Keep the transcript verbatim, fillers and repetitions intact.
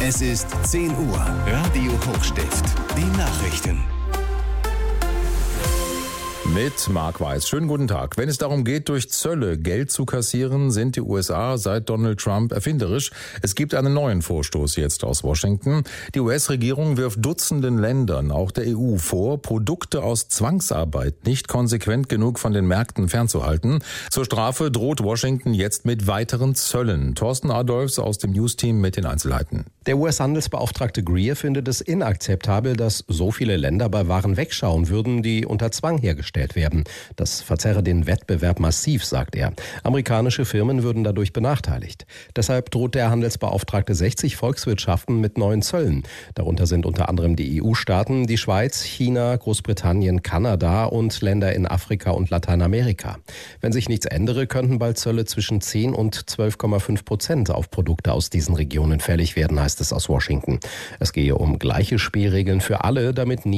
Es ist zehn Uhr. Radio Hochstift. Die Nachrichten. Mit Marc Weiß. Schönen guten Tag. Wenn es darum geht, durch Zölle Geld zu kassieren, sind die U S A seit Donald Trump erfinderisch. Es gibt einen neuen Vorstoß jetzt aus Washington. Die U S-Regierung wirft Dutzenden Ländern, auch der E U, vor, Produkte aus Zwangsarbeit nicht konsequent genug von den Märkten fernzuhalten. Zur Strafe droht Washington jetzt mit weiteren Zöllen. Thorsten Adolfs aus dem News-Team mit den Einzelheiten. Der U S-Handelsbeauftragte Greer findet es inakzeptabel, dass so viele Länder bei Waren wegschauen würden, die unter Zwang hergestellt werden. Das verzerre den Wettbewerb massiv, sagt er. Amerikanische Firmen würden dadurch benachteiligt. Deshalb droht der Handelsbeauftragte sechzig Volkswirtschaften mit neuen Zöllen. Darunter sind unter anderem die E U-Staaten, die Schweiz, China, Großbritannien, Kanada und Länder in Afrika und Lateinamerika. Wenn sich nichts ändere, könnten bald Zölle zwischen zehn und zwölf Komma fünf Prozent auf Produkte aus diesen Regionen fällig werden, heißt es aus Washington. Es gehe um gleiche Spielregeln für alle, damit